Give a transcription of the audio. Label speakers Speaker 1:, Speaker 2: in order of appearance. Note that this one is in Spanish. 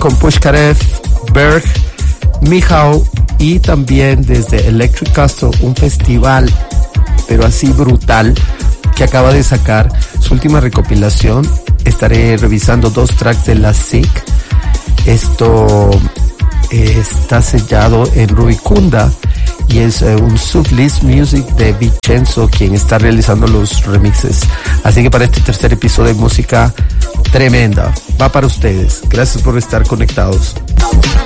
Speaker 1: con Pushkarev, Berg, Mijao y también desde Electric Castle, un festival pero así brutal que acaba de sacar su última recopilación. Estaré revisando 2 tracks de la SIC. Esto está sellado en Rubicunda y es un Sublist Music de Vincenzo quien está realizando los remixes. Así que para este tercer episodio de música tremenda va para ustedes. Gracias por estar conectados.